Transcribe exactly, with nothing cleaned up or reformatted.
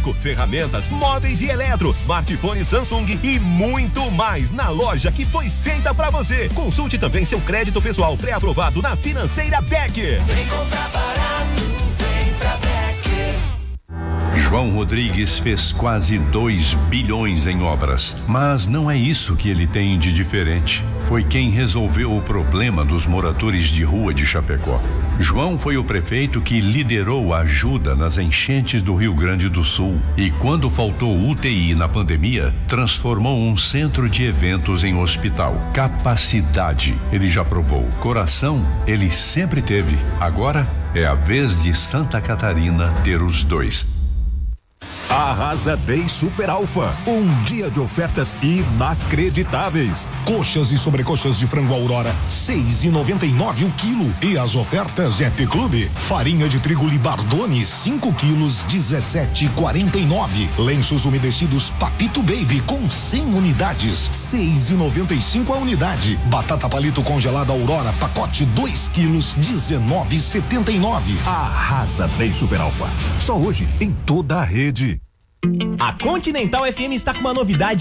elétrico, ferramentas, móveis e eletro, smartphone Samsung e muito mais na loja que foi feita pra você. Consulte também seu crédito pessoal pré-aprovado na Financeira Becker. Vem comprar barato, vem pra Becker. João Rodrigues fez quase dois bilhões em obras, mas não é isso que ele tem de diferente. Foi quem resolveu o problema dos moradores de rua de Chapecó. João foi o prefeito que liderou a ajuda nas enchentes do Rio Grande do Sul e, quando faltou U T I na pandemia, transformou um centro de eventos em hospital. Capacidade, ele já provou. Coração, ele sempre teve. Agora é a vez de Santa Catarina ter os dois. Arrasa Day Super Alfa, um dia de ofertas inacreditáveis. Coxas e sobrecoxas de frango Aurora, seis e noventa e nove o quilo. E as ofertas Happy Club, farinha de trigo Libardone, cinco quilos, dezessete e quarenta e nove. Lenços umedecidos Papito Baby com cem unidades, seis e noventa e cinco a unidade. Batata palito congelada Aurora, pacote dois quilos, dezenove e setenta e nove. Arrasa Day Super Alfa, só hoje em toda a rede. A Continental F M está com uma novidade